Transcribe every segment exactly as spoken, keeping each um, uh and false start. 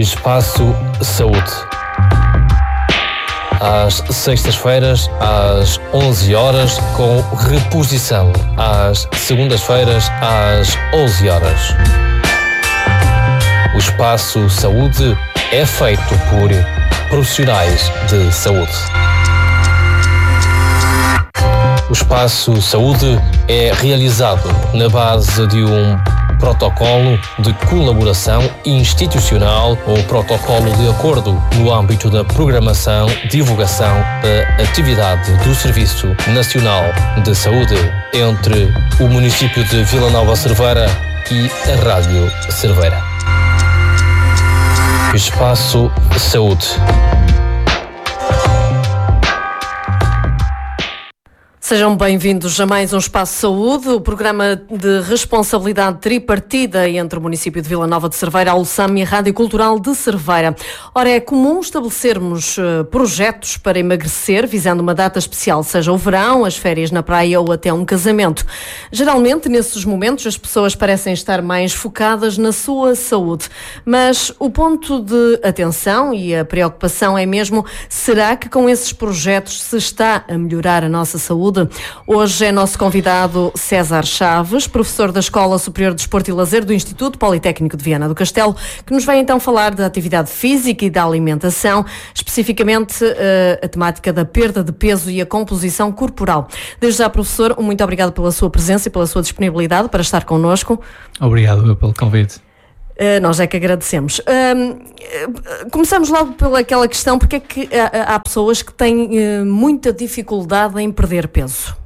Espaço Saúde. Às sextas-feiras, às onze horas, com reposição às segundas-feiras, às onze horas. O Espaço Saúde é feito por profissionais de saúde. O Espaço Saúde é realizado na base de um protocolo de colaboração institucional ou protocolo de acordo no âmbito da programação, divulgação da atividade do Serviço Nacional de Saúde entre o município de Vila Nova Cerveira e a Rádio Cerveira. Espaço Saúde. Sejam bem-vindos a mais um Espaço Saúde, o programa de responsabilidade tripartida entre o município de Vila Nova de Cerveira, a ULSAM e a Rádio Cultural de Cerveira. Ora, é comum estabelecermos uh, projetos para emagrecer, visando uma data especial, seja o verão, as férias na praia ou até um casamento. Geralmente, nesses momentos, as pessoas parecem estar mais focadas na sua saúde. Mas o ponto de atenção e a preocupação é mesmo, será que com esses projetos se está a melhorar a nossa saúde? Hoje é nosso convidado César Chaves, professor da Escola Superior de Desporto e Lazer do Instituto Politécnico de Viana do Castelo, que nos vai então falar da atividade física e da alimentação, especificamente uh, a temática da perda de peso e a composição corporal. Desde já, professor, muito obrigado pela sua presença e pela sua disponibilidade para estar connosco. Obrigado pelo convite. Uh, nós é que agradecemos. Uh, uh, começamos logo pelaquela questão, porque é que há, há pessoas que têm uh, muita dificuldade em perder peso?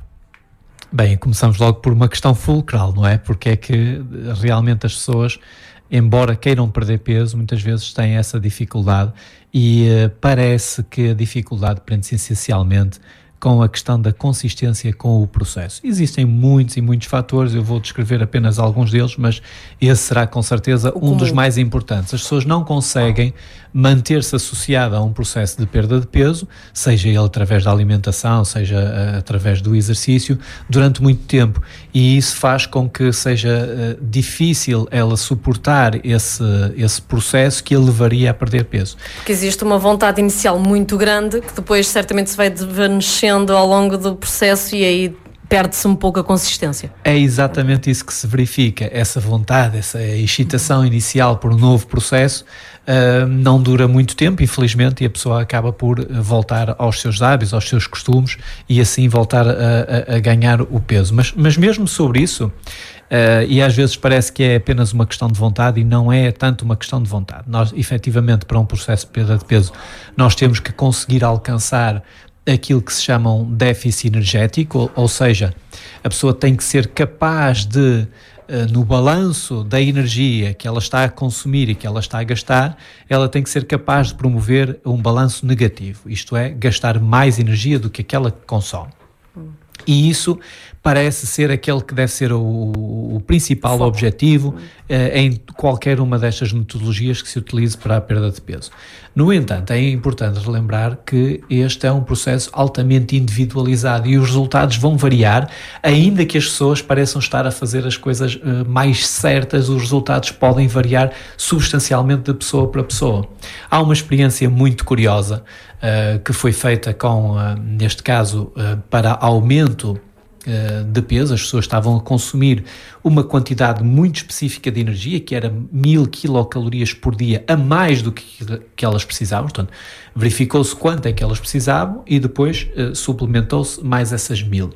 Bem, começamos logo por uma questão fulcral, não é? Porque é que realmente as pessoas, embora queiram perder peso, muitas vezes têm essa dificuldade e uh, parece que a dificuldade prende-se essencialmente com a questão da consistência com o processo. Existem muitos e muitos fatores, eu vou descrever apenas alguns deles, mas esse será com certeza um dos mais importantes. As pessoas não conseguem manter-se associadas a um processo de perda de peso, seja ele através da alimentação, seja uh, através do exercício, durante muito tempo, e isso faz com que seja uh, difícil ela suportar esse, esse processo que a levaria a perder peso. Porque existe uma vontade inicial muito grande, que depois certamente se vai desvanecendo ao longo do processo e aí perde-se um pouco a consistência. É exatamente isso que se verifica, essa vontade, essa excitação inicial por um novo processo uh, não dura muito tempo, infelizmente, e a pessoa acaba por voltar aos seus hábitos, aos seus costumes e assim voltar a, a, a ganhar o peso. Mas, mas mesmo sobre isso, uh, e às vezes parece que é apenas uma questão de vontade e não é tanto uma questão de vontade. Nós, efetivamente, para um processo de perda de peso, nós temos que conseguir alcançar aquilo que se chama um déficit energético, ou, ou seja, a pessoa tem que ser capaz de, uh, no balanço da energia que ela está a consumir e que ela está a gastar, ela tem que ser capaz de promover um balanço negativo, isto é, gastar mais energia do que aquela que consome. Hum. E isso parece ser aquele que deve ser o, o principal Foco. objetivo uh, em qualquer uma destas metodologias que se utilize para a perda de peso. No entanto, é importante relembrar que este é um processo altamente individualizado e os resultados vão variar, ainda que as pessoas pareçam estar a fazer as coisas uh, mais certas, os resultados podem variar substancialmente de pessoa para pessoa. Há uma experiência muito curiosa uh, que foi feita com, uh, neste caso, uh, para aumento de peso. As pessoas estavam a consumir uma quantidade muito específica de energia, que era mil quilocalorias por dia a mais do que, que elas precisavam, portanto, verificou-se quanto é que elas precisavam e depois uh, suplementou-se mais essas mil.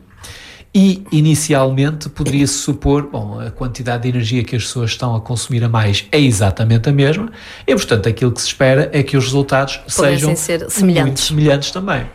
E, inicialmente, poderia-se supor, bom, a quantidade de energia que as pessoas estão a consumir a mais é exatamente a mesma e, portanto, aquilo que se espera é que os resultados Podem sejam ser semelhantes. muito semelhantes também.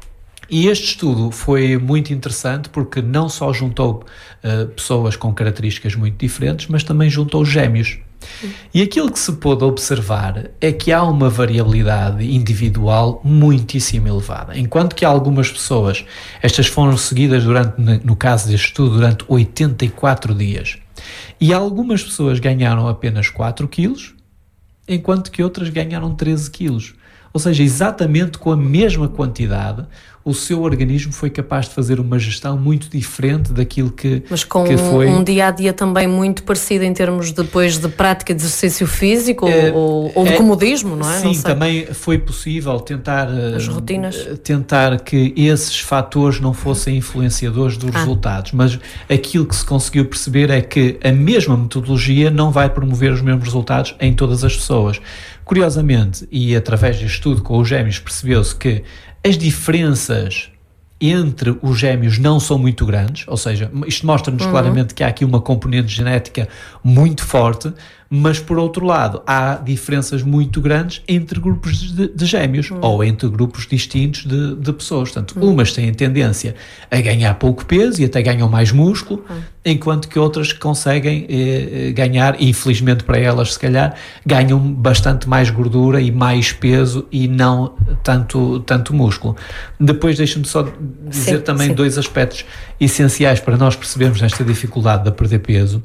E este estudo foi muito interessante porque não só juntou uh, pessoas com características muito diferentes, mas também juntou gêmeos. Sim. E aquilo que se pôde observar é que há uma variabilidade individual muitíssimo elevada. Enquanto que algumas pessoas, estas foram seguidas durante, no caso deste estudo, durante oitenta e quatro dias. E algumas pessoas ganharam apenas quatro quilos, enquanto que outras ganharam treze quilos. Ou seja, exatamente com a mesma quantidade, o seu organismo foi capaz de fazer uma gestão muito diferente daquilo que, Mas com que foi... um dia-a-dia também muito parecido em termos depois de prática de exercício físico é, ou, ou de é, comodismo, não é? Sim, não também foi possível tentar, As rotinas. tentar que esses fatores não fossem influenciadores dos ah. resultados, mas aquilo que se conseguiu perceber é que a mesma metodologia não vai promover os mesmos resultados em todas as pessoas. Curiosamente, e através de estudo com os gêmeos, percebeu-se que as diferenças entre os gêmeos não são muito grandes, ou seja, isto mostra-nos uhum. claramente que há aqui uma componente genética muito forte, mas por outro lado há diferenças muito grandes entre grupos de, de gêmeos uhum. ou entre grupos distintos de, de pessoas. Portanto, uhum. umas têm tendência a ganhar pouco peso e até ganham mais músculo, uhum. enquanto que outras conseguem eh, ganhar, e infelizmente para elas se calhar, ganham bastante mais gordura e mais peso e não tanto, tanto músculo. Depois deixa-me só dizer sim, também sim. dois aspectos essenciais para nós percebermos esta dificuldade de perder peso.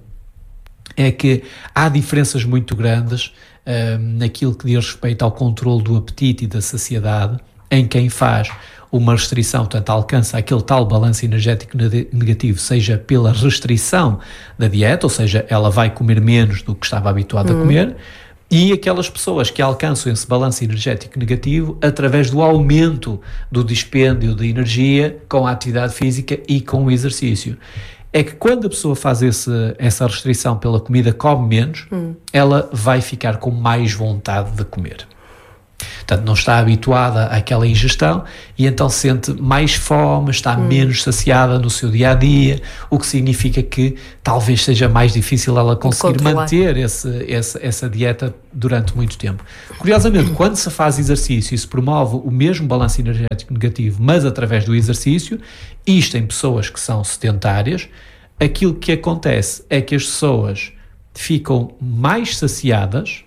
É que há diferenças muito grandes uh, naquilo que diz respeito ao controle do apetite e da saciedade em quem faz uma restrição, portanto alcança aquele tal balanço energético negativo, seja pela restrição da dieta, ou seja, ela vai comer menos do que estava habituada uhum. a comer, e aquelas pessoas que alcançam esse balanço energético negativo através do aumento do dispêndio de energia com a atividade física e com o exercício. É que quando a pessoa faz esse, essa restrição pela comida, come menos, hum. ela vai ficar com mais vontade de comer. Portanto, não está habituada àquela ingestão e então sente mais fome, está hum. menos saciada no seu dia-a-dia, o que significa que talvez seja mais difícil ela conseguir manter esse, esse, essa dieta durante muito tempo. Curiosamente, quando se faz exercício e se promove o mesmo balanço energético negativo, mas através do exercício, isto em pessoas que são sedentárias, aquilo que acontece é que as pessoas ficam mais saciadas,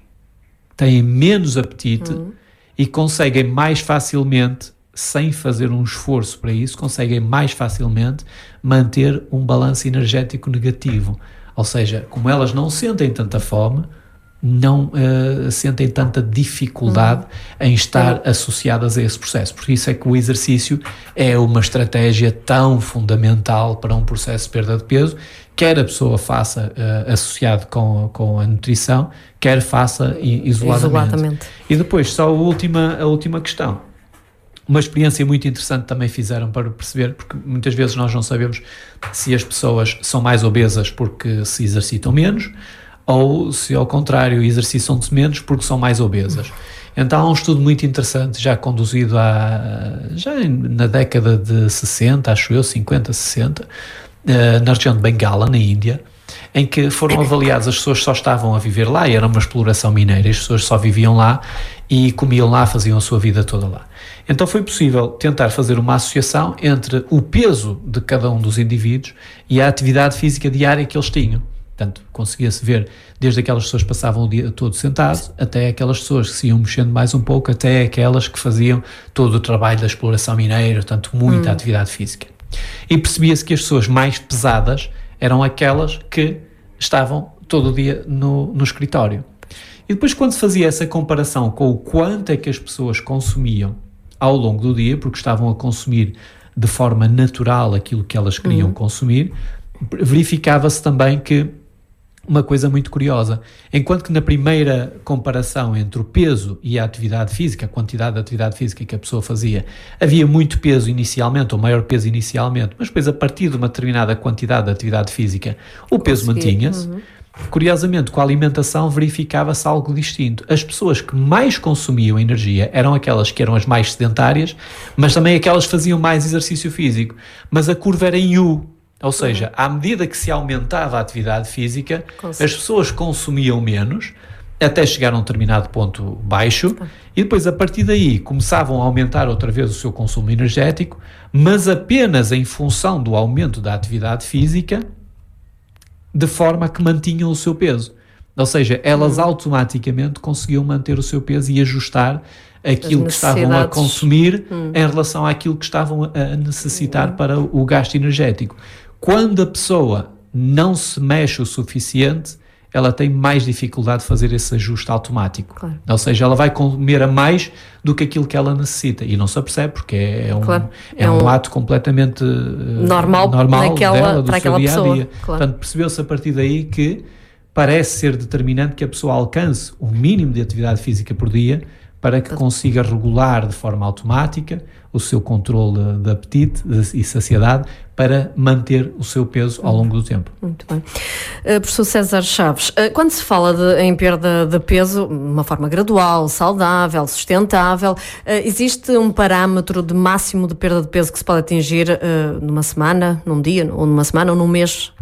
têm menos apetite, hum. e conseguem mais facilmente, sem fazer um esforço para isso, conseguem mais facilmente manter um balanço energético negativo. Ou seja, como elas não sentem tanta fome, não uh, sentem tanta dificuldade uhum. em estar associadas a esse processo. Por isso é que o exercício é uma estratégia tão fundamental para um processo de perda de peso, quer a pessoa faça uh, associado com, com a nutrição, quer faça isoladamente. isoladamente. E depois, só a última, a última questão. Uma experiência muito interessante também fizeram para perceber, porque muitas vezes nós não sabemos se as pessoas são mais obesas porque se exercitam menos, ou se ao contrário exercitam-se menos porque são mais obesas. Então há um estudo muito interessante já conduzido há, já na década de sessenta, acho eu, cinquenta, sessenta, na região de Bengala, na Índia, em que foram avaliadas, as pessoas só estavam a viver lá e era uma exploração mineira, as pessoas só viviam lá e comiam lá, faziam a sua vida toda lá. Então foi possível tentar fazer uma associação entre o peso de cada um dos indivíduos e a atividade física diária que eles tinham. Portanto, conseguia-se ver desde aquelas pessoas que passavam o dia todo sentados, até aquelas pessoas que se iam mexendo mais um pouco, até aquelas que faziam todo o trabalho da exploração mineira, portanto, muita hum. atividade física. E percebia-se que as pessoas mais pesadas eram aquelas que estavam todo o dia no, no escritório. E depois, quando se fazia essa comparação com o quanto é que as pessoas consumiam ao longo do dia, porque estavam a consumir de forma natural aquilo que elas queriam uhum. consumir, verificava-se também que uma coisa muito curiosa, enquanto que na primeira comparação entre o peso e a atividade física, a quantidade de atividade física que a pessoa fazia, havia muito peso inicialmente, ou maior peso inicialmente, mas depois a partir de uma determinada quantidade de atividade física, o peso mantinha-se. Uhum. Curiosamente, com a alimentação verificava-se algo distinto. As pessoas que mais consumiam energia eram aquelas que eram as mais sedentárias, mas também aquelas que faziam mais exercício físico. Mas a curva era em U. Ou seja, uhum. à medida que se aumentava a atividade física, Consigo. as pessoas consumiam menos, até chegar a um determinado ponto baixo, uhum. e depois a partir daí começavam a aumentar outra vez o seu consumo energético, mas apenas em função do aumento da atividade física, de forma que mantinham o seu peso. Ou seja, elas uhum. automaticamente conseguiam manter o seu peso e ajustar aquilo que estavam a consumir uhum. em relação àquilo que estavam a necessitar uhum. para o gasto energético. Quando a pessoa não se mexe o suficiente, ela tem mais dificuldade de fazer esse ajuste automático. Claro. Ou seja, ela vai comer a mais do que aquilo que ela necessita e não se apercebe, porque é um, claro. é um, é um ato completamente uh, normal, normal naquela, dela, do para seu aquela dia a dia. pessoa. Claro. Portanto, percebeu-se a partir daí que parece ser determinante que a pessoa alcance o mínimo de atividade física por dia para que consiga regular de forma automática o seu controle de apetite e saciedade para manter o seu peso ao longo do tempo. Muito bem. Uh, professor César Chaves, uh, quando se fala de, em perda de peso, de uma forma gradual, saudável, sustentável, uh, existe um parâmetro de máximo de perda de peso que se pode atingir uh, numa semana, num dia, ou numa semana, ou num mês?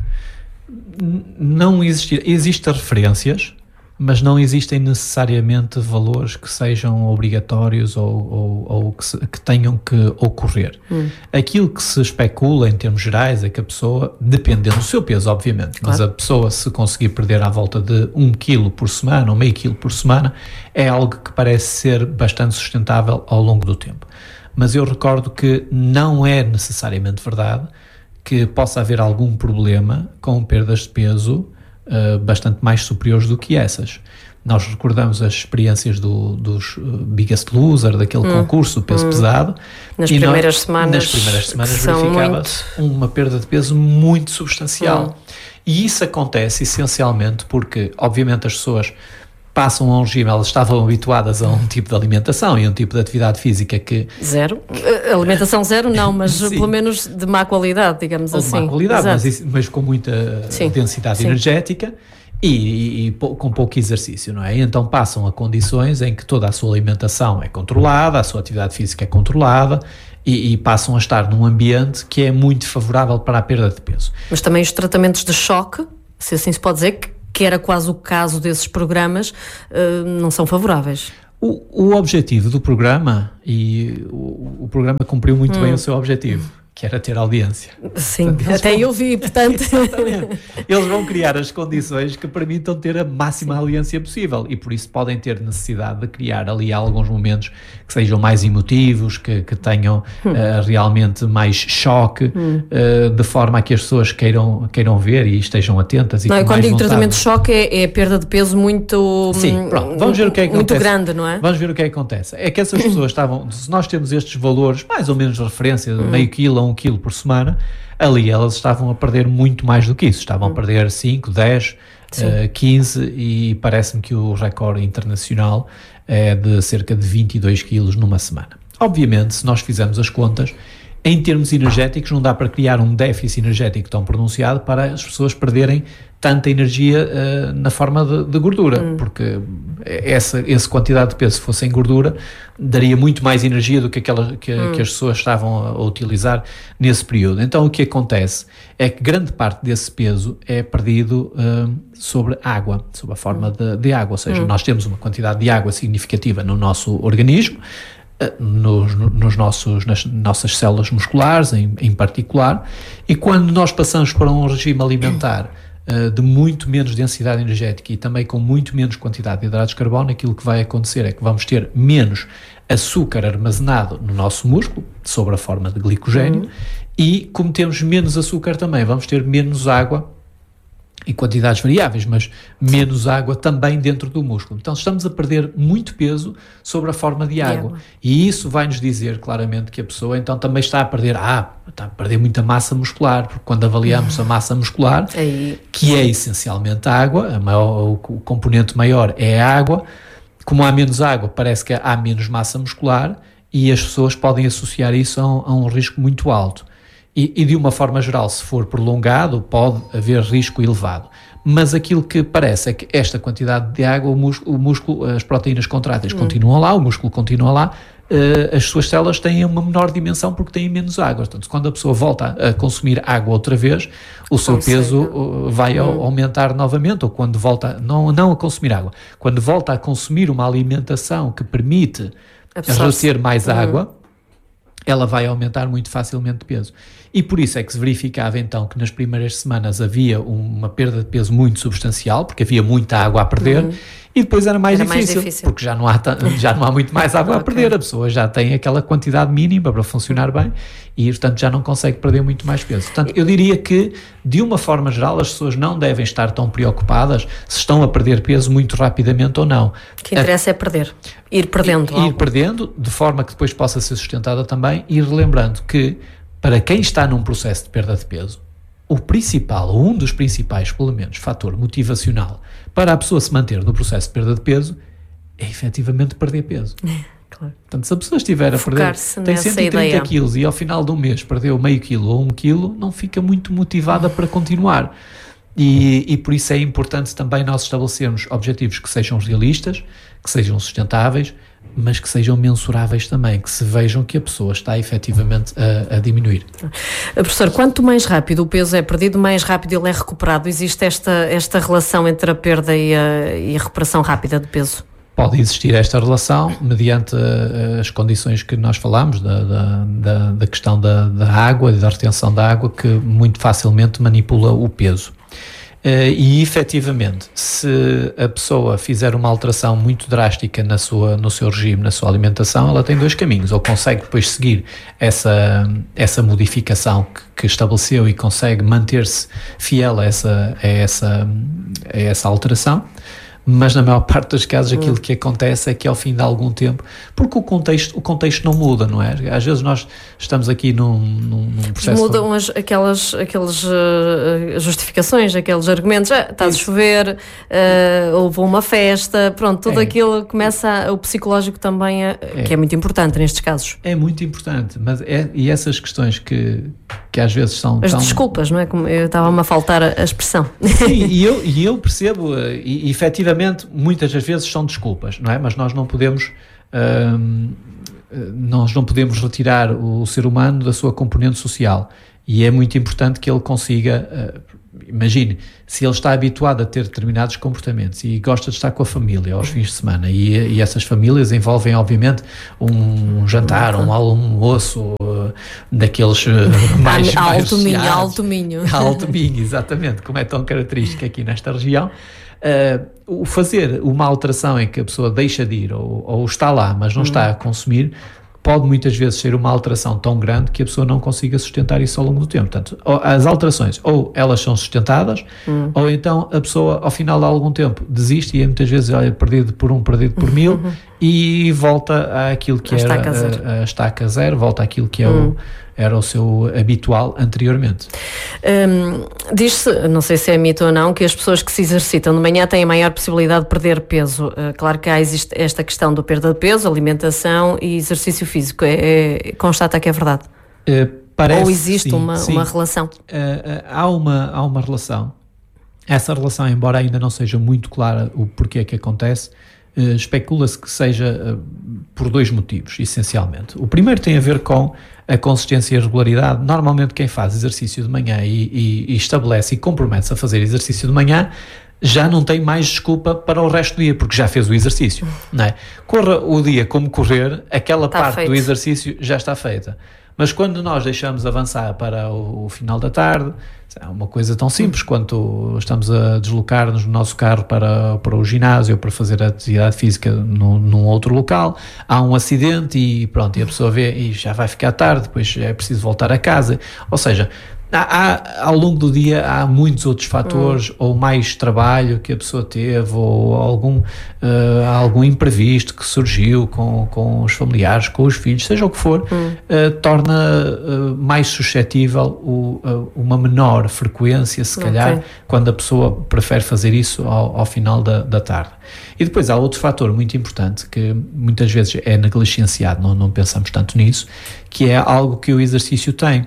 Não existe, existem referências, mas não existem necessariamente valores que sejam obrigatórios ou, ou, ou que, se, que tenham que ocorrer. Hum. Aquilo que se especula em termos gerais é que a pessoa, dependendo do seu peso, obviamente, claro. Mas a pessoa, se conseguir perder à volta de um quilo por semana ou meio quilo por semana, é algo que parece ser bastante sustentável ao longo do tempo. Mas eu recordo que não é necessariamente verdade que possa haver algum problema com perdas de peso Uh, bastante mais superiores do que essas. Nós recordamos as experiências do, dos uh, Biggest Loser, daquele hum, concurso, peso hum. pesado. Nas primeiras nós, semanas. Nas primeiras semanas verificava-se muito... uma perda de peso muito substancial. Hum. E isso acontece essencialmente porque, obviamente, as pessoas passam a um regime, elas estavam habituadas a um tipo de alimentação e um tipo de atividade física que... Zero. Alimentação zero não, mas pelo menos de má qualidade, digamos Ou assim. de má qualidade, mas, mas com muita sim. densidade sim. energética e, e, e com pouco exercício, não é? E então passam a condições em que toda a sua alimentação é controlada, a sua atividade física é controlada e, e passam a estar num ambiente que é muito favorável para a perda de peso. Mas também os tratamentos de choque, se assim se pode dizer, que que era quase o caso desses programas, uh, não são favoráveis. O, o objetivo do programa, e o, o programa cumpriu muito hum. bem o seu objetivo, que era ter audiência. Sim, portanto, até vão... eu vi, portanto... Exatamente. Eles vão criar as condições que permitam ter a máxima Sim. audiência possível e por isso podem ter necessidade de criar ali alguns momentos que sejam mais emotivos, que, que tenham hum. uh, realmente mais choque, hum. uh, de forma a que as pessoas queiram, queiram ver e estejam atentas. E não, com quando mais digo vontade. Tratamento de choque é, é a perda de peso muito... Sim, pronto, vamos ver o que é que muito acontece. grande, não é? Vamos ver o que é que acontece. É que essas pessoas estavam, se nós temos estes valores, mais ou menos de referência, de hum. meio quilo a um quilo por semana, ali elas estavam a perder muito mais do que isso, estavam hum. a perder cinco, dez, uh, quinze e parece-me que o recorde internacional é de cerca de vinte e dois quilos numa semana. Obviamente, se nós fizermos as contas, em termos energéticos não dá para criar um déficit energético tão pronunciado para as pessoas perderem tanta energia uh, na forma de, de gordura, hum. porque essa, essa quantidade de peso, se fosse em gordura, daria muito mais energia do que aquela que, hum. que as pessoas estavam a, a utilizar nesse período. Então o que acontece é que grande parte desse peso é perdido uh, sobre água, sob a forma hum. de, de água, ou seja, hum. nós temos uma quantidade de água significativa no nosso organismo, Nos, nos nossos, nas nossas células musculares em, em particular, e quando nós passamos para um regime alimentar uh, de muito menos densidade energética e também com muito menos quantidade de hidratos de carbono, aquilo que vai acontecer é que vamos ter menos açúcar armazenado no nosso músculo, sob a forma de glicogênio, uhum. e como temos menos açúcar também, vamos ter menos água em quantidades variáveis, mas menos água também dentro do músculo. Então estamos a perder muito peso sobre a forma de água. de água. E isso vai nos dizer claramente que a pessoa então também está a perder, ah, está a perder muita massa muscular, porque quando avaliamos a massa muscular, Aí. que é essencialmente a água, a maior, o componente maior é a água, como há menos água, parece que há menos massa muscular e as pessoas podem associar isso a um, a um risco muito alto. E, e de uma forma geral, se for prolongado, pode haver risco elevado. Mas aquilo que parece é que esta quantidade de água, o músculo, o músculo as proteínas contráteis hum. continuam lá, o músculo continua lá, uh, as suas células têm uma menor dimensão porque têm menos água. Portanto, quando a pessoa volta a consumir água outra vez, o seu Consegue. peso uh, vai hum. aumentar novamente, ou quando volta, não, não a consumir água, quando volta a consumir uma alimentação que permite reter mais hum. água, ela vai aumentar muito facilmente de peso. E por isso é que se verificava então que nas primeiras semanas havia uma perda de peso muito substancial, porque havia muita água a perder, uhum. e depois era mais, era difícil, mais difícil, porque já não há, já não há muito mais água a perder, a pessoa já tem aquela quantidade mínima para funcionar bem e, portanto, já não consegue perder muito mais peso. Portanto, eu diria que, de uma forma geral, as pessoas não devem estar tão preocupadas se estão a perder peso muito rapidamente ou não. O que interessa é perder, ir perdendo. Ir, ir perdendo, de forma que depois possa ser sustentada também, e relembrando que, para quem está num processo de perda de peso, o principal, ou um dos principais, pelo menos, fator motivacional para a pessoa se manter no processo de perda de peso é efetivamente perder peso. É, claro. Portanto, se a pessoa estiver a perder, tem cento e trinta quilos e ao final de um mês perdeu meio quilo ou um quilo, não fica muito motivada para continuar. E, e por isso é importante também nós estabelecermos objetivos que sejam realistas, que sejam sustentáveis, mas que sejam mensuráveis também, que se vejam que a pessoa está efetivamente a, a diminuir. Professor, quanto mais rápido o peso é perdido, mais rápido ele é recuperado. Existe esta, esta relação entre a perda e a, e a recuperação rápida de peso? Pode existir esta relação mediante uh, as condições que nós falámos, da, da, da, da questão da, da água e da retenção da água, que muito facilmente manipula o peso. Uh, e efetivamente, se a pessoa fizer uma alteração muito drástica na sua, no seu regime, na sua alimentação, ela tem dois caminhos: ou consegue depois seguir essa, essa modificação que, que estabeleceu e consegue manter-se fiel a essa, a, essa, a essa alteração, mas na maior parte dos casos aquilo hum. que acontece é que ao fim de algum tempo, porque o contexto, o contexto não muda, não é? Às vezes nós estamos aqui num, num processo... Mudam as, aquelas, aquelas uh, justificações, aqueles argumentos, ah, está a chover, uh, houve uma festa, pronto, tudo é. aquilo começa, a, o psicológico também, a, é. que é muito importante nestes casos. É muito importante, mas é, e essas questões que, que às vezes são... As tão... desculpas, não é? Como eu estava-me a faltar a, a expressão. Sim, e eu, e eu percebo, e, e efetivamente muitas das vezes são desculpas, não é? Mas nós não podemos hum, nós não podemos retirar o ser humano da sua componente social, e é muito importante que ele consiga, uh, imagine, se ele está habituado a ter determinados comportamentos e gosta de estar com a família aos fins de semana, e, e essas famílias envolvem obviamente um jantar, um almoço uh, daqueles uh, mais, mais alto minho, alto minho alto minho, exatamente, como é tão característico aqui nesta região. Uh, o fazer uma alteração em que a pessoa deixa de ir ou, ou está lá, mas não hum. está a consumir, pode muitas vezes ser uma alteração tão grande que a pessoa não consiga sustentar isso ao longo do tempo. Portanto, as alterações, ou elas são sustentadas, hum. ou então a pessoa, ao final de algum tempo, desiste e é muitas vezes olha, perdido por um, perdido por mil, uhum. e volta àquilo que a era estaca zero. A, a estaca zero, volta àquilo que é hum. o era o seu habitual anteriormente. Hum, diz-se, não sei se é mito ou não, que as pessoas que se exercitam de manhã têm a maior possibilidade de perder peso. Uh, claro que há existe esta questão da perda de peso, alimentação e exercício físico. É, é, constata que é verdade? Uh, parece, ou existe sim, uma, sim. uma relação? Uh, uh, há, uma, há uma relação. Essa relação, embora ainda não seja muito clara o porquê que acontece, Uh, especula-se que seja uh, por dois motivos, essencialmente. O primeiro tem a ver com a consistência e a regularidade. Normalmente quem faz exercício de manhã e, e, e estabelece e compromete-se a fazer exercício de manhã já não tem mais desculpa para o resto do dia, porque já fez o exercício, não é? Corra o dia como correr, aquela está parte feito. Do exercício já está feita. Mas quando nós deixamos avançar para o, o final da tarde, é uma coisa tão simples quanto estamos a deslocar-nos no nosso carro para, para o ginásio ou para fazer atividade física num, num outro local, há um acidente e pronto, e a pessoa vê e já vai ficar tarde, depois é preciso voltar a casa. Ou seja, Há, há, ao longo do dia há muitos outros fatores, hum. ou mais trabalho que a pessoa teve, ou algum, uh, algum imprevisto que surgiu com, com os familiares, com os filhos, seja o que for, hum. uh, torna uh, mais suscetível o, uh, uma menor frequência, se calhar, okay. quando a pessoa prefere fazer isso ao, ao final da, da tarde. E depois há outro fator muito importante que muitas vezes é negligenciado, não, não pensamos tanto nisso, que é algo que o exercício tem.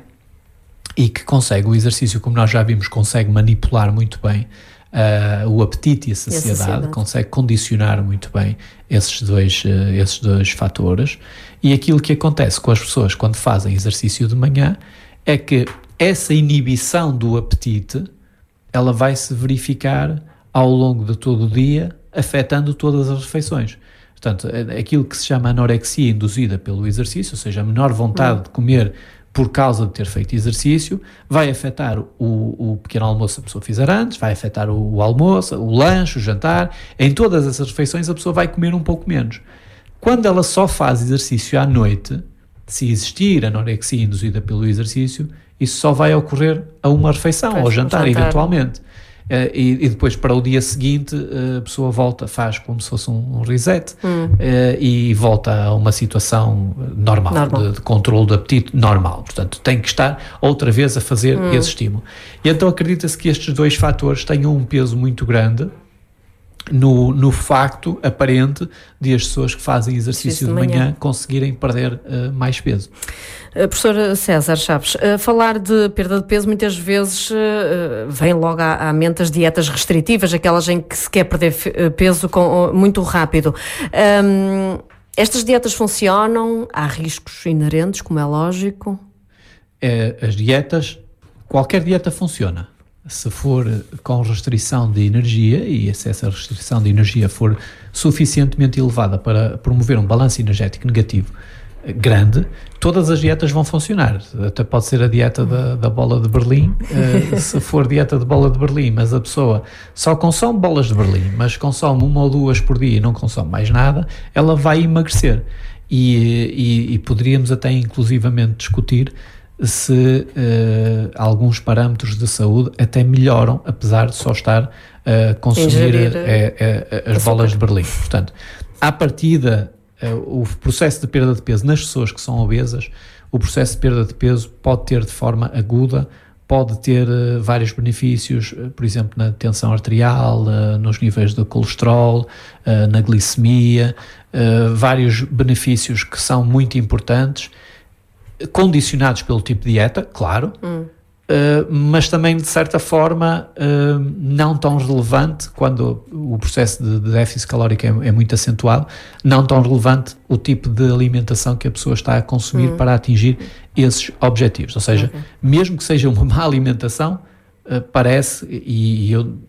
E que consegue, o exercício, como nós já vimos, consegue manipular muito bem uh, o apetite e a saciedade, e a saciedade, consegue condicionar muito bem esses dois, uh, esses dois fatores. E aquilo que acontece com as pessoas quando fazem exercício de manhã é que essa inibição do apetite, ela vai se verificar ao longo de todo o dia, afetando todas as refeições. Portanto, aquilo que se chama anorexia induzida pelo exercício, ou seja, a menor vontade hum. de comer por causa de ter feito exercício, vai afetar o, o pequeno almoço se a pessoa fizer antes, vai afetar o, o almoço, o lanche, o jantar. Em todas essas refeições a pessoa vai comer um pouco menos. Quando ela só faz exercício à noite, se existir anorexia induzida pelo exercício, isso só vai ocorrer a uma refeição, pois, ao jantar, jantar. eventualmente. Uh, e, e depois para o dia seguinte uh, a pessoa volta, faz como se fosse um, um reset hum. uh, e volta a uma situação normal, normal. De, de controle do apetite normal. Portanto, tem que estar outra vez a fazer hum. esse estímulo. E então acredita-se que estes dois fatores tenham um peso muito grande no, no facto aparente de as pessoas que fazem exercício de manhã, de manhã conseguirem perder uh, mais peso. Uh, professor César Chaves, uh, falar de perda de peso muitas vezes uh, vem logo à, à mente as dietas restritivas, aquelas em que se quer perder f- peso com, uh, muito rápido. Um, estas dietas funcionam? Há riscos inerentes, como é lógico? É, as dietas, qualquer dieta funciona. Se for com restrição de energia e se essa restrição de energia for suficientemente elevada para promover um balanço energético negativo grande, todas as dietas vão funcionar. Até pode ser a dieta da, da bola de Berlim, uh, se for dieta de bola de Berlim, mas a pessoa só consome bolas de Berlim, mas consome uma ou duas por dia e não consome mais nada, ela vai emagrecer. E, e, e poderíamos até inclusivamente discutir se uh, alguns parâmetros de saúde até melhoram, apesar de só estar a uh, consumir uh, uh, uh, as bolas de Berlim. Portanto, à partida, uh, o processo de perda de peso nas pessoas que são obesas, o processo de perda de peso pode ter de forma aguda, pode ter uh, vários benefícios, uh, por exemplo, na tensão arterial, uh, nos níveis de colesterol, uh, na glicemia, uh, vários benefícios que são muito importantes, condicionados pelo tipo de dieta, claro, hum. uh, mas também de certa forma uh, não tão relevante quando o processo de, de déficit calórico é, é muito acentuado, não tão relevante o tipo de alimentação que a pessoa está a consumir hum. para atingir esses objetivos. Ou seja, okay. mesmo que seja uma má alimentação, uh, parece, e, e eu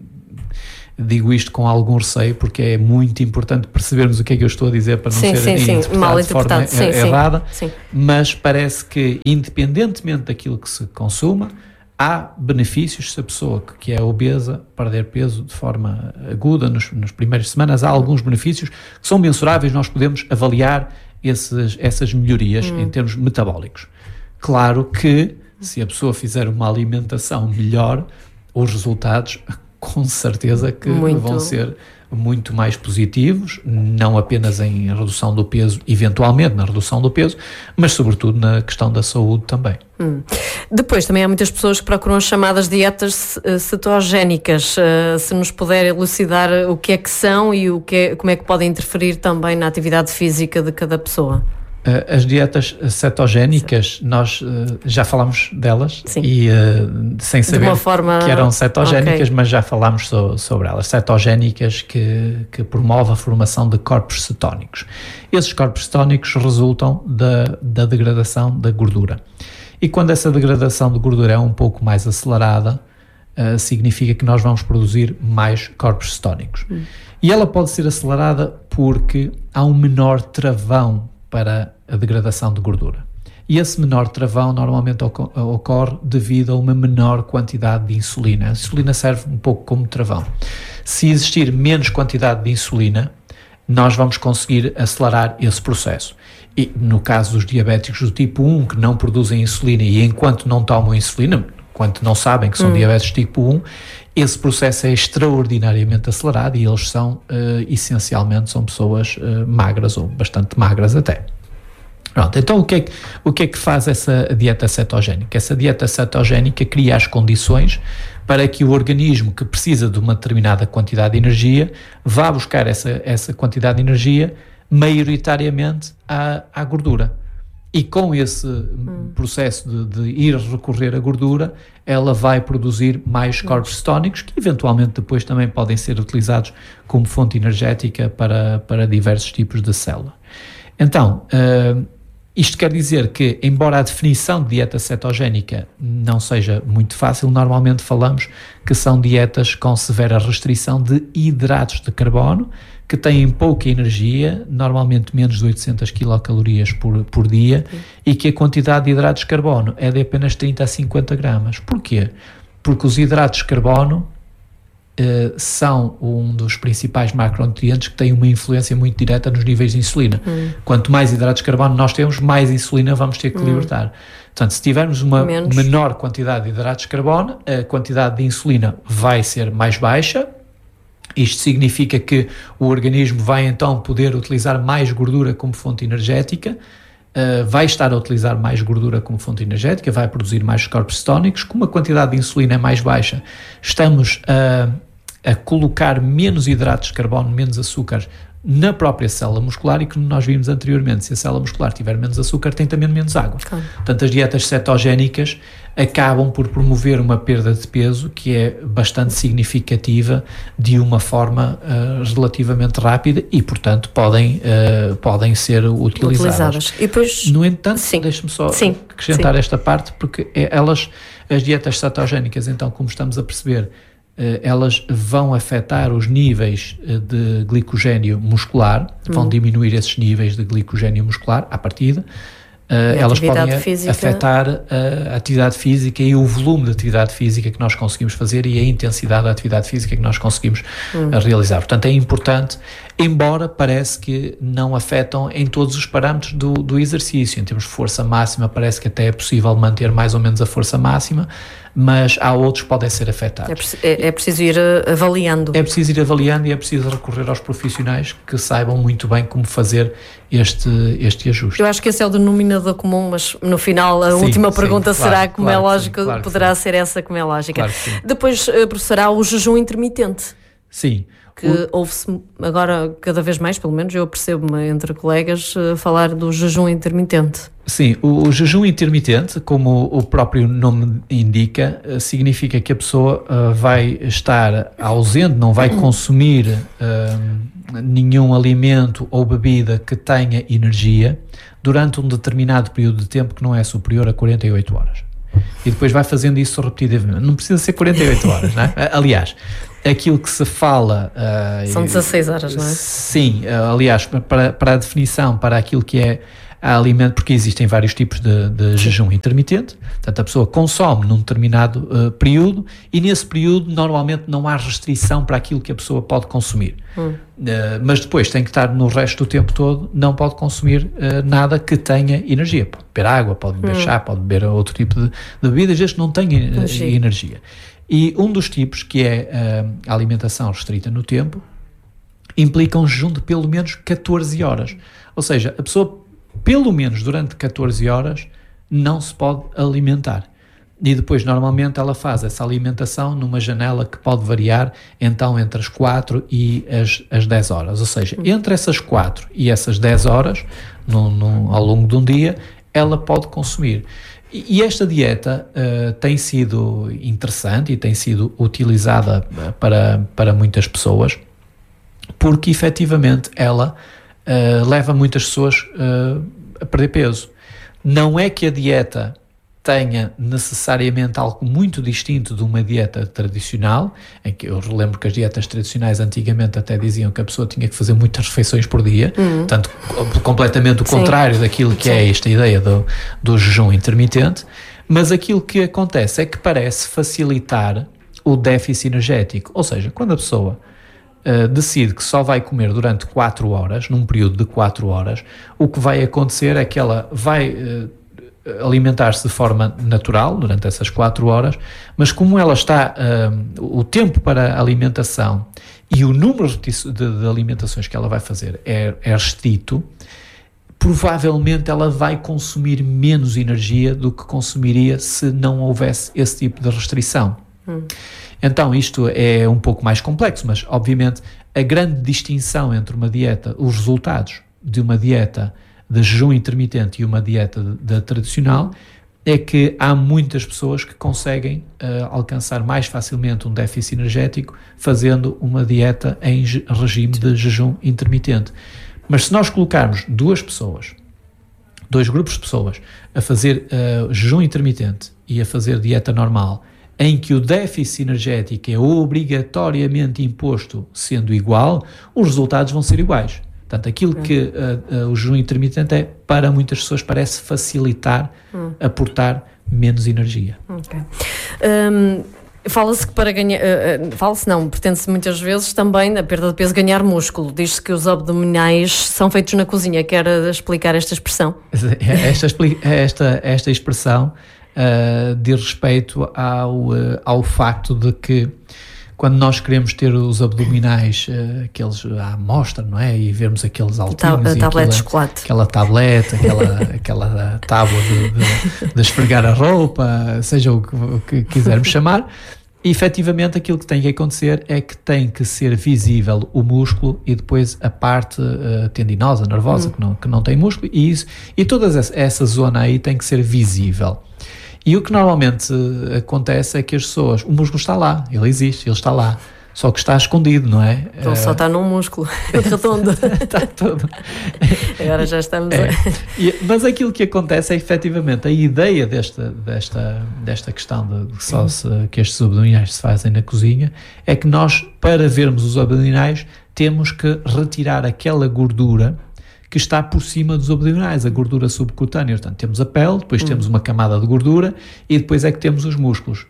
digo isto com algum receio, porque é muito importante percebermos o que é que eu estou a dizer para não sim, ser sim, interpretado, mal de forma interpretado. Sim, errada, sim. mas parece que, independentemente daquilo que se consuma, há benefícios se a pessoa que é obesa perder peso de forma aguda nos, nas primeiras semanas. Há alguns benefícios que são mensuráveis, nós podemos avaliar esses, essas melhorias hum. em termos metabólicos. Claro que se a pessoa fizer uma alimentação melhor, os resultados com certeza que muito. vão ser muito mais positivos, não apenas em redução do peso, eventualmente na redução do peso, mas sobretudo na questão da saúde também. Hum. Depois também há muitas pessoas que procuram as chamadas dietas cetogénicas. Uh, se nos puder elucidar o que é que são e o que é, como é que podem interferir também na atividade física de cada pessoa. As dietas cetogénicas, Sim. nós uh, já falámos delas Sim. e uh, sem saber de uma forma... que eram cetogénicas, okay. mas já falámos so, sobre elas. Cetogénicas que, que promovem a formação de corpos cetónicos. Esses corpos cetónicos resultam da, da degradação da gordura. E quando essa degradação de gordura é um pouco mais acelerada, uh, significa que nós vamos produzir mais corpos cetónicos. Hum. E ela pode ser acelerada porque há um menor travão para a degradação de gordura. E esse menor travão normalmente ocorre devido a uma menor quantidade de insulina. A insulina serve um pouco como travão. Se existir menos quantidade de insulina, nós vamos conseguir acelerar esse processo. E no caso dos diabéticos do tipo um, que não produzem insulina e enquanto não tomam insulina, enquanto não sabem que são hum. diabéticos tipo um, esse processo é extraordinariamente acelerado e eles são, uh, essencialmente, são pessoas uh, magras ou bastante magras até. Pronto, então o que, é que, o que é que faz essa dieta cetogénica? Essa dieta cetogénica cria as condições para que o organismo que precisa de uma determinada quantidade de energia vá buscar essa, essa quantidade de energia maioritariamente à, à gordura. E com esse hum. processo de, de ir recorrer à gordura, ela vai produzir mais corpos cetónicos que eventualmente depois também podem ser utilizados como fonte energética para, para diversos tipos de célula. Então, uh, Isto quer dizer que, embora a definição de dieta cetogénica não seja muito fácil, normalmente falamos que são dietas com severa restrição de hidratos de carbono, que têm pouca energia, normalmente menos de oitocentas quilocalorias por, por dia, Sim. e que a quantidade de hidratos de carbono é de apenas trinta a cinquenta gramas. Porquê? Porque os hidratos de carbono Uh, são um dos principais macronutrientes que têm uma influência muito direta nos níveis de insulina. Hum. Quanto mais hidratos de carbono nós temos, mais insulina vamos ter que hum. libertar. Portanto, se tivermos uma Menos. menor quantidade de hidratos de carbono, a quantidade de insulina vai ser mais baixa. Isto significa que o organismo vai então poder utilizar mais gordura como fonte energética, Uh, vai estar a utilizar mais gordura como fonte energética, vai produzir mais corpos cetónicos. Como a quantidade de insulina é mais baixa, estamos a, a colocar menos hidratos de carbono, menos açúcar na própria célula muscular, e como nós vimos anteriormente, se a célula muscular tiver menos açúcar, tem também menos água. Claro. Portanto, as dietas cetogénicas acabam por promover uma perda de peso que é bastante significativa, de uma forma uh, relativamente rápida, e portanto podem, uh, podem ser utilizadas. utilizadas. E depois, no entanto, deixe-me só sim, acrescentar sim. esta parte, porque elas, as dietas cetogénicas, então, como estamos a perceber, uh, elas vão afetar os níveis de glicogénio muscular, hum. vão diminuir esses níveis de glicogénio muscular à partida. Uh, elas podem física. afetar a atividade física e o volume de atividade física que nós conseguimos fazer e a intensidade da atividade física que nós conseguimos hum. realizar. Portanto, é importante, embora parece que não afetam em todos os parâmetros do, do exercício. Em termos de força máxima, parece que até é possível manter mais ou menos a força máxima, mas há outros que podem ser afetados. É, é preciso ir avaliando. É preciso ir avaliando e é preciso recorrer aos profissionais que saibam muito bem como fazer este, este ajuste. Eu acho que esse é o denominador comum, mas no final a sim, última sim, pergunta claro, será como claro, é lógico, sim, claro poderá ser essa como é lógica. Claro Depois, professor, o jejum intermitente. Sim. Que o... ouve-se agora cada vez mais, pelo menos eu percebo-me entre colegas, falar do jejum intermitente. Sim, o, o jejum intermitente, como o próprio nome indica, significa que a pessoa uh, vai estar ausente, não vai consumir uh, nenhum alimento ou bebida que tenha energia durante um determinado período de tempo que não é superior a quarenta e oito horas. E depois vai fazendo isso repetidamente. Não precisa ser quarenta e oito horas, não é? Aliás, aquilo que se fala... Uh, São dezasseis horas, não é? Sim, uh, aliás, para, para a definição, para aquilo que é alimento, porque existem vários tipos de, de jejum intermitente. Portanto, a pessoa consome num determinado uh, período, e nesse período normalmente não há restrição para aquilo que a pessoa pode consumir. Hum. Uh, mas depois tem que estar no resto do tempo todo, não pode consumir uh, nada que tenha energia. Pode beber água, pode beber hum. chá, pode beber outro tipo de, de bebidas, desde que não tenha energia. energia. E um dos tipos, que é uh, a alimentação restrita no tempo, implica um jejum de pelo menos catorze horas. Ou seja, a pessoa pelo menos durante catorze horas não se pode alimentar. E depois normalmente ela faz essa alimentação numa janela que pode variar então entre as quatro e as, as dez horas. Ou seja, entre essas quatro e essas dez horas, no, no, ao longo de um dia, ela pode consumir. E, e esta dieta uh, tem sido interessante e tem sido utilizada para, para muitas pessoas, porque efetivamente ela Uh, leva muitas pessoas uh, a perder peso. Não é que a dieta tenha necessariamente algo muito distinto de uma dieta tradicional, em que eu lembro que as dietas tradicionais antigamente até diziam que a pessoa tinha que fazer muitas refeições por dia, uhum. portanto, completamente o Sim. contrário daquilo que Sim. é esta ideia do, do jejum intermitente, mas aquilo que acontece é que parece facilitar o déficit energético, ou seja, quando a pessoa Uh, decide que só vai comer durante quatro horas, num período de quatro horas, o que vai acontecer é que ela vai uh, alimentar-se de forma natural durante essas quatro horas, mas como ela está, uh, o tempo para a alimentação e o número de, de, de alimentações que ela vai fazer é, é restrito, provavelmente ela vai consumir menos energia do que consumiria se não houvesse esse tipo de restrição. Hum. Então isto é um pouco mais complexo, mas obviamente a grande distinção entre uma dieta, os resultados de uma dieta de jejum intermitente e uma dieta de, de tradicional, é que há muitas pessoas que conseguem uh, alcançar mais facilmente um déficit energético fazendo uma dieta em regime de jejum intermitente. Mas se nós colocarmos duas pessoas, dois grupos de pessoas a fazer uh, jejum intermitente e a fazer dieta normal, em que o déficit energético é obrigatoriamente imposto sendo igual, os resultados vão ser iguais. Portanto, aquilo que uh, uh, o jejum intermitente é, para muitas pessoas, parece facilitar, hum. aportar menos energia. Ok. Um, fala-se que para ganhar, uh, uh, fala-se não, pretende-se muitas vezes também na perda de peso ganhar músculo. Diz-se que os abdominais são feitos na cozinha. Quer explicar esta expressão? Esta, esta, esta expressão uh, diz respeito ao, uh, ao facto de que quando nós queremos ter os abdominais, uh, aqueles à mostra, não é? E vermos aqueles altinhos, a e tablete aquela, de chocolate, aquela tablete, aquela, aquela tábua de, de, de esfregar a roupa, seja o que, o que quisermos chamar, e efetivamente aquilo que tem que acontecer é que tem que ser visível o músculo e depois a parte uh, tendinosa, nervosa, hum. que, não, que não tem músculo, e, isso, e toda essa, essa zona aí tem que ser visível. E o que normalmente acontece é que as pessoas, o músculo está lá, ele existe, ele está lá, só que está escondido, não é? Ele só está num músculo redondo. Está todo. Agora já estamos é. a... e, mas aquilo que acontece é efetivamente a ideia desta, desta, desta questão de, de só se, que estes abdominais se fazem na cozinha, é que nós, para vermos os abdominais, temos que retirar aquela gordura que está por cima dos abdominais, a gordura subcutânea. Portanto, temos a pele, depois hum. temos uma camada de gordura e depois é que temos os músculos.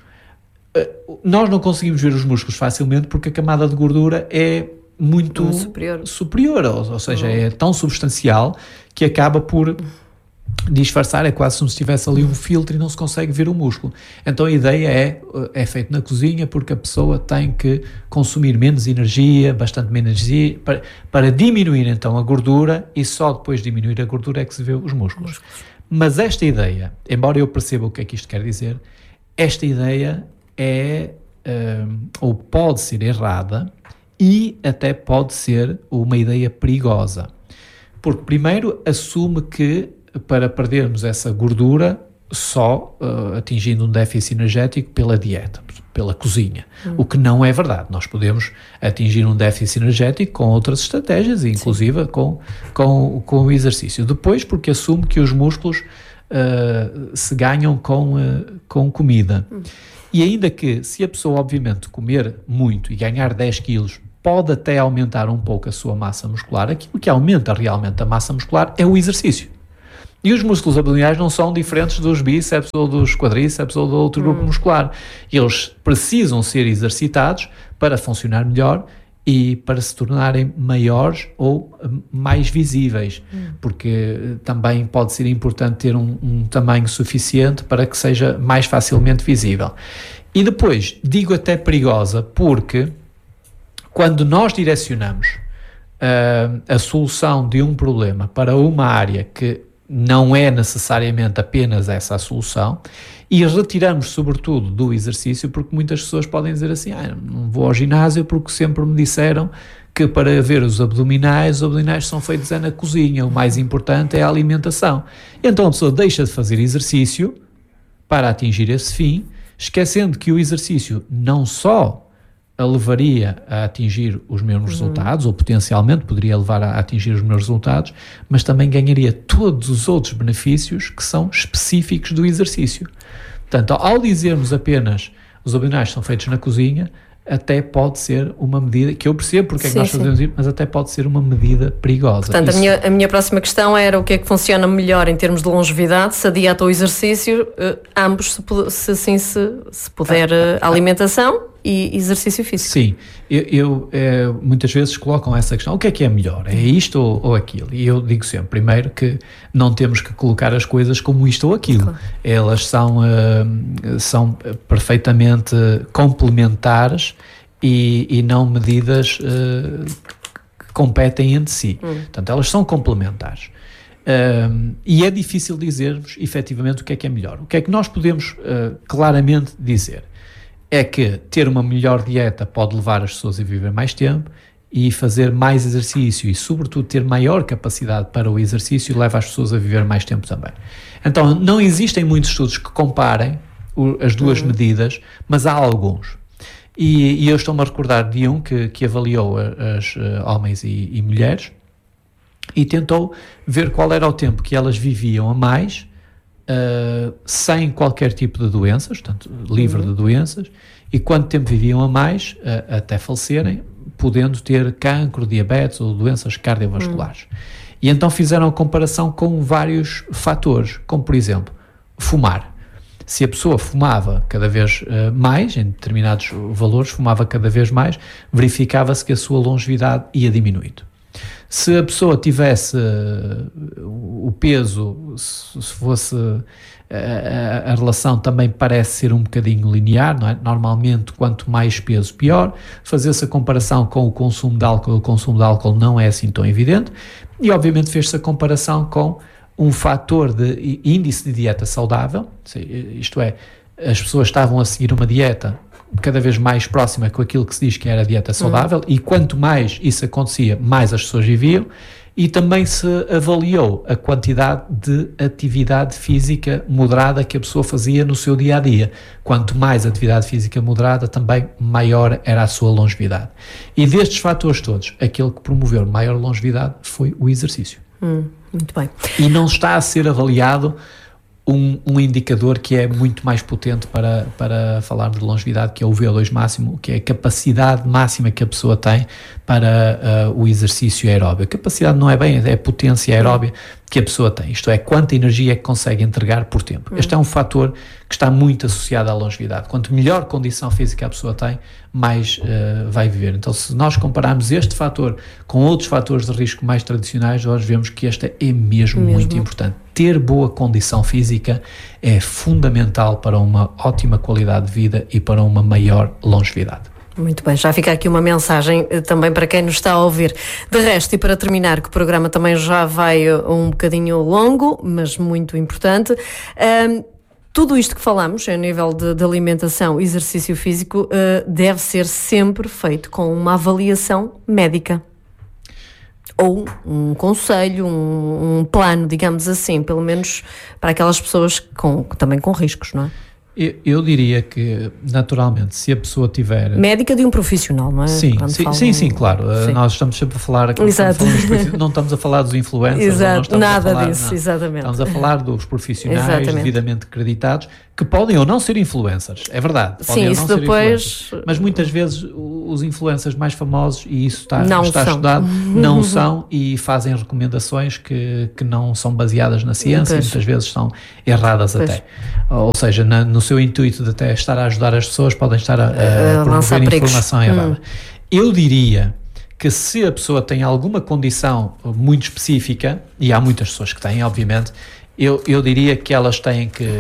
Uh, nós não conseguimos ver os músculos facilmente porque a camada de gordura é muito hum, superior, superior ou, ou seja, hum. é tão substancial que acaba por disfarçar, é quase como se tivesse ali um filtro e não se consegue ver o músculo. Então a ideia é, é feito na cozinha porque a pessoa tem que consumir menos energia, bastante menos energia, para, para diminuir então a gordura, e só depois de diminuir a gordura é que se vê os músculos. músculos. Mas esta ideia, embora eu perceba o que é que isto quer dizer, esta ideia é, um, ou pode ser errada e até pode ser uma ideia perigosa. Porque primeiro assume que para perdermos essa gordura só uh, atingindo um déficit energético pela dieta, pela cozinha, hum. o que não é verdade. Nós podemos atingir um déficit energético com outras estratégias, inclusive com, com, com o exercício. Depois, porque assume que os músculos uh, se ganham com, uh, com comida. Hum. E ainda que, se a pessoa obviamente comer muito e ganhar dez quilos, pode até aumentar um pouco a sua massa muscular, aquilo que aumenta realmente a massa muscular é o exercício. E os músculos abdominais não são diferentes dos bíceps ou dos quadríceps ou do outro hum. grupo muscular. Eles precisam ser exercitados para funcionar melhor e para se tornarem maiores ou mais visíveis, hum. porque também pode ser importante ter um, um tamanho suficiente para que seja mais facilmente visível. E depois, digo até perigosa, porque quando nós direcionamos uh, a solução de um problema para uma área que não é necessariamente apenas essa a solução, e retiramos sobretudo do exercício, porque muitas pessoas podem dizer assim, ah, não vou ao ginásio porque sempre me disseram que para ver os abdominais, os abdominais são feitos é na cozinha, o mais importante é a alimentação. Então a pessoa deixa de fazer exercício para atingir esse fim, esquecendo que o exercício não só a levaria a atingir os mesmos uhum. resultados, ou potencialmente poderia levar a atingir os mesmos resultados, mas também ganharia todos os outros benefícios que são específicos do exercício. Portanto, ao dizermos apenas os abdominais são feitos na cozinha, até pode ser uma medida, que eu percebo porque é que sim, nós fazemos isso, mas até pode ser uma medida perigosa. Portanto, a minha, a minha próxima questão era o que é que funciona melhor em termos de longevidade, se a dieta ou o exercício, eh, ambos, se, se assim se, se puder, ah, ah, alimentação e exercício físico. Sim, eu, eu é, muitas vezes colocam essa questão, o que é que é melhor, é isto ou, ou aquilo? E eu digo sempre, primeiro, que não temos que colocar as coisas como isto ou aquilo. Claro. Elas são, uh, são perfeitamente complementares e, e não medidas uh, que competem entre si. Hum. Portanto, elas são complementares. Uh, e é difícil dizermos, efetivamente, o que é que é melhor. O que é que nós podemos uh, claramente dizer? É que ter uma melhor dieta pode levar as pessoas a viver mais tempo, e fazer mais exercício e, sobretudo, ter maior capacidade para o exercício leva as pessoas a viver mais tempo também. Então, não existem muitos estudos que comparem o, as duas uhum. medidas, mas há alguns. E, e eu estou-me a recordar de um que, que avaliou as uh, homens e, e mulheres, e tentou ver qual era o tempo que elas viviam a mais, uh, sem qualquer tipo de doenças, portanto, livre uhum. de doenças, e quanto tempo viviam a mais, uh, até falecerem, podendo ter cancro, diabetes ou doenças cardiovasculares. Uhum. E então fizeram a comparação com vários fatores, como por exemplo, fumar. Se a pessoa fumava cada vez uh, mais, em determinados valores, fumava cada vez mais, verificava-se que a sua longevidade ia diminuindo. Se a pessoa tivesse uh, o peso, se, se fosse uh, a, a relação também parece ser um bocadinho linear, não é? Normalmente quanto mais peso pior. Fazer-se a comparação com o consumo de álcool, o consumo de álcool não é assim tão evidente, e obviamente fez-se a comparação com um fator de índice de dieta saudável, isto é, as pessoas estavam a seguir uma dieta cada vez mais próxima com aquilo que se diz que era a dieta saudável, uhum. e quanto mais isso acontecia, mais as pessoas viviam, e também se avaliou a quantidade de atividade física moderada que a pessoa fazia no seu dia-a-dia. Quanto mais atividade física moderada, também maior era a sua longevidade. E destes fatores todos, aquele que promoveu maior longevidade foi o exercício. Hum, muito bem. E não está a ser avaliado Um, um indicador que é muito mais potente para, para falarmos de longevidade, que é o V O dois máximo, que é a capacidade máxima que a pessoa tem para uh, o exercício aeróbio. A capacidade não é bem, é a potência aeróbia que a pessoa tem, isto é, quanta energia é que consegue entregar por tempo. Este é um fator que está muito associado à longevidade. Quanto melhor condição física a pessoa tem, mais uh, vai viver. Então, se nós compararmos este fator com outros fatores de risco mais tradicionais, nós vemos que este é mesmo, mesmo. muito importante. Ter boa condição física é fundamental para uma ótima qualidade de vida e para uma maior longevidade. Muito bem, já fica aqui uma mensagem também para quem nos está a ouvir. De resto, e para terminar, que o programa também já vai um bocadinho longo, mas muito importante, um, tudo isto que falamos, a nível de, de alimentação e exercício físico, uh, deve ser sempre feito com uma avaliação médica. Ou um conselho, um, um plano, digamos assim, pelo menos para aquelas pessoas com, também com riscos, não é? Eu, eu diria que, naturalmente, se a pessoa tiver... Médica de um profissional, não é? Sim, sim, falam... sim, sim, claro. Sim. Nós estamos sempre a falar... Aqui, Exato. Não estamos a falar dos influencers. Exato, não nada a falar, disso, não. exatamente. Estamos a falar dos profissionais Exatamente. devidamente acreditados, que podem ou não ser influencers, é verdade. Podem Sim, ou isso não depois... ser mas muitas vezes os influencers mais famosos, e isso está, não está são. estudado, não são e fazem recomendações que, que não são baseadas na ciência pois. E muitas vezes são erradas pois. Até. Ou seja, na, no seu intuito de até estar a ajudar as pessoas, podem estar a, a uh, promover informação errada. Hum. Eu diria que se a pessoa tem alguma condição muito específica, e há muitas pessoas que têm, obviamente, eu, eu diria que elas têm que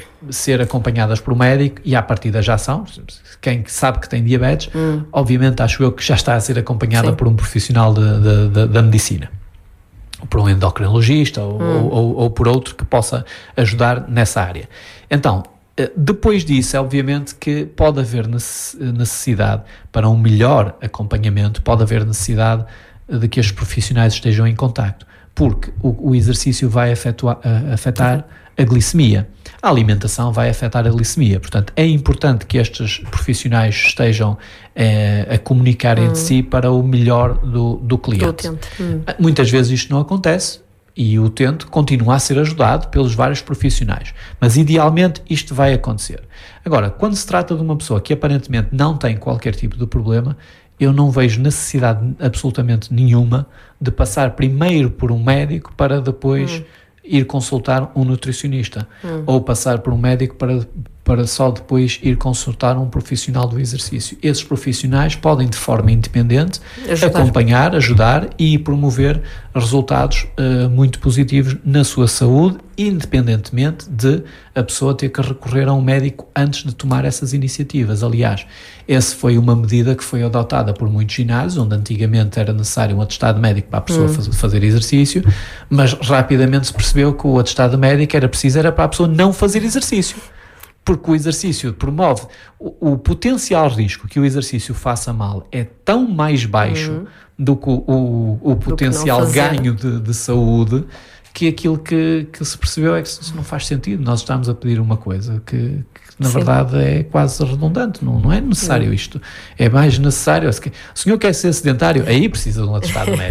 ser acompanhadas por um médico, e à partida já são. Quem sabe que tem diabetes, hum. obviamente acho eu que já está a ser acompanhada Sim. por um profissional de, de, de, da medicina, por um endocrinologista ou, hum. ou, ou, ou por outro que possa ajudar nessa área. Então, depois disso, é obviamente que pode haver necessidade, para um melhor acompanhamento, pode haver necessidade de que os profissionais estejam em contacto, porque o, o exercício vai afetuar, a, afetar a glicemia, a alimentação vai afetar a glicemia, portanto é importante que estes profissionais estejam eh, a comunicar hum. entre si para o melhor do, do cliente. Hum. Muitas vezes isto não acontece, e o utente continua a ser ajudado pelos vários profissionais, mas idealmente isto vai acontecer. Agora, quando se trata de uma pessoa que aparentemente não tem qualquer tipo de problema, eu não vejo necessidade absolutamente nenhuma de passar primeiro por um médico para depois hum. ir consultar um nutricionista, hum. ou passar por um médico para, para só depois ir consultar um profissional do exercício. Esses profissionais podem, de forma independente, ajudar. acompanhar, ajudar e promover resultados uh, muito positivos na sua saúde, independentemente de a pessoa ter que recorrer a um médico antes de tomar essas iniciativas. Aliás, essa foi uma medida que foi adotada por muitos ginásios, onde antigamente era necessário um atestado médico para a pessoa hum. fazer, fazer exercício, mas rapidamente se percebeu que o atestado médico era preciso era para a pessoa não fazer exercício. Porque o exercício promove o, o potencial risco que o exercício faça mal é tão mais baixo uhum. do que o, o, o potencial ganho de, de saúde, que aquilo que, que se percebeu é que isso não faz sentido. Nós estamos a pedir uma coisa que, que na Sim. verdade é quase redundante, não, não é necessário Sim. isto. É mais necessário, se o senhor quer ser sedentário, aí precisa de um atestado médico.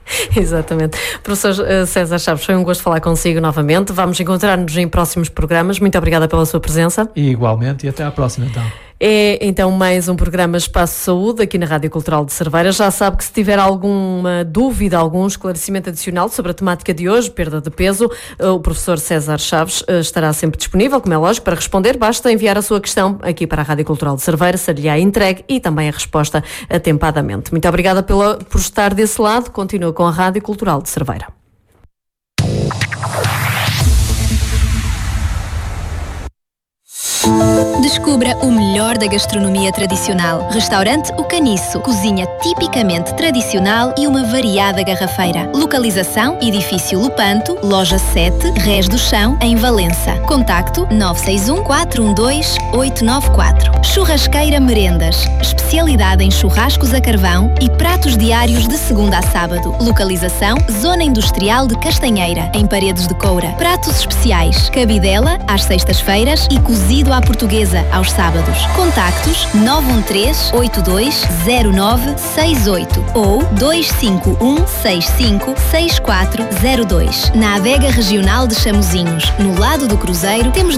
Exatamente. Professor César Chaves, foi um gosto falar consigo novamente. Vamos encontrar-nos em próximos programas. Muito obrigada pela sua presença. E igualmente, e até à próxima então. É então mais um programa Espaço Saúde aqui na Rádio Cultural de Cerveira. Já sabe que se tiver alguma dúvida, algum esclarecimento adicional sobre a temática de hoje, perda de peso, o professor César Chaves estará sempre disponível, como é lógico, para responder. Basta enviar a sua questão aqui para a Rádio Cultural de Cerveira, ser-lhe-á entregue e também a resposta atempadamente. Muito obrigada pela, por estar desse lado. Continua com a Rádio Cultural de Cerveira. Descubra o melhor da gastronomia tradicional. Restaurante O Caniço. Cozinha tipicamente tradicional e uma variada garrafeira. Localização: Edifício Lupanto, Loja sete, Rés do Chão, em Valença. Contacto nove seis um, quatro um dois, oito nove quatro. Churrasqueira Merendas. Especialidade em churrascos a carvão e pratos diários de segunda a sábado. Localização: Zona Industrial de Castanheira, em Paredes de Coura. Pratos especiais: cabidela às sextas-feiras e cozido à portuguesa aos sábados. Contactos nove um três, oito dois, zero nove seis oito ou dois cinco um, seis cinco, seis quatro zero dois. Na Adega Regional de Chamozinhos, no lado do Cruzeiro, temos